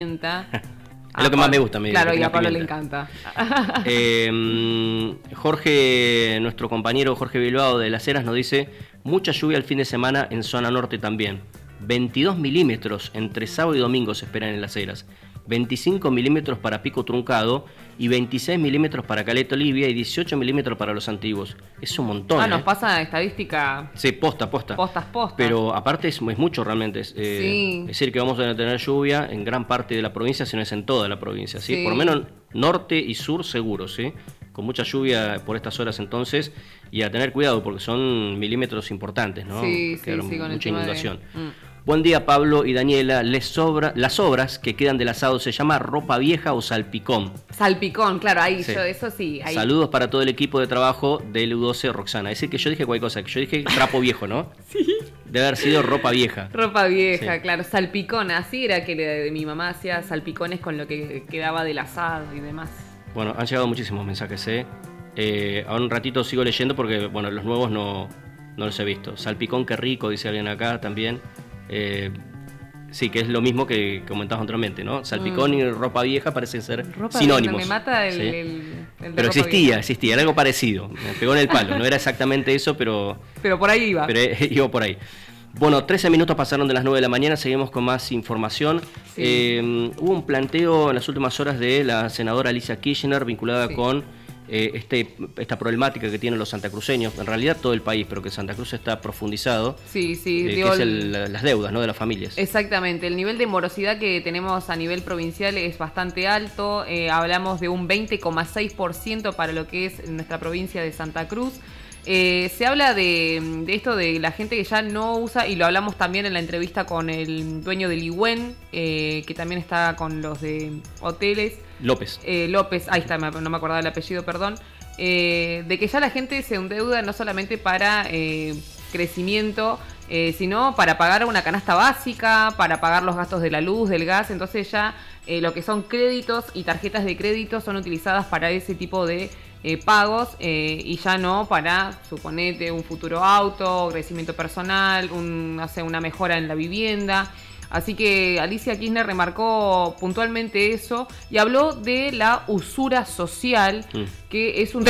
Es lo que más me gusta. Claro, y a Pablo le encanta. Jorge, nuestro compañero Jorge Bilbao de Las Heras nos dice: mucha lluvia el fin de semana en zona norte también. 22 milímetros entre sábado y domingo se esperan en Las Heras. 25 milímetros para Pico Truncado y 26 milímetros para Caleta Olivia y 18 milímetros para Los Antiguos. Es un montón. Nos pasa estadística. Sí, posta. Postas. Pero aparte es mucho realmente. Sí. Es decir, que vamos a tener lluvia en gran parte de la provincia, si no es en toda la provincia. ¿sí? Sí. Por lo menos norte y sur seguro, ¿sí? Con mucha lluvia por estas horas entonces. Y a tener cuidado porque son milímetros importantes, ¿no? Sí, con mucha inundación. De... Buen día, Pablo y Daniela. Las sobras que quedan del asado se llama ropa vieja o salpicón. Salpicón, claro, ahí Sí. yo, eso sí. Ahí. Saludos para todo el equipo de trabajo del U12 Roxana. Es decir, que yo dije cualquier cosa, que yo dije trapo viejo, ¿no? Sí. Debe haber sido ropa vieja. Ropa vieja, Sí. Claro. Salpicón, así era que mi mamá hacía salpicones con lo que quedaba del asado y demás. Bueno, han llegado muchísimos mensajes, ahora un ratito sigo leyendo porque, bueno, los nuevos no los he visto. Salpicón, qué rico, dice alguien acá también. Sí, que es lo mismo que comentabas anteriormente, ¿no? Salpicón y ropa vieja parecen ser ropa sinónimos. Vieja, me mata el ¿sí? de Pero ropa existía, era algo parecido. Me pegó en el palo, no era exactamente eso, pero por ahí iba. Pero iba por ahí. Bueno, 13 minutos pasaron de las 9 de la mañana, seguimos con más información. Sí. Hubo un planteo en las últimas horas de la senadora Alicia Kirchner vinculada con esta problemática que tienen los santacruceños, en realidad todo el país, pero que Santa Cruz está profundizado, Sí, que es las deudas, ¿no?, de las familias. Exactamente, el nivel de morosidad que tenemos a nivel provincial es bastante alto, hablamos de un 20,6% para lo que es nuestra provincia de Santa Cruz. Se habla de esto de la gente que ya no usa, y lo hablamos también en la entrevista con el dueño del Ligüen, que también está con los de hoteles. López, ahí está, no me acordaba el apellido, perdón. De que ya la gente se endeuda no solamente para crecimiento, sino para pagar una canasta básica, para pagar los gastos de la luz, del gas. Entonces ya lo que son créditos y tarjetas de crédito son utilizadas para ese tipo de pagos, y ya no para, suponete, un futuro auto, crecimiento personal, una mejora en la vivienda. Así que Alicia Kirchner remarcó puntualmente eso y habló de la usura social, que es un